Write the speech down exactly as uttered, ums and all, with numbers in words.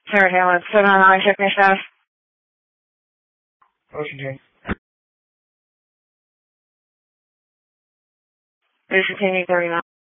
Sarah Halen, seven oh nine, check me status. Ocean King. Please continue thirty-nine.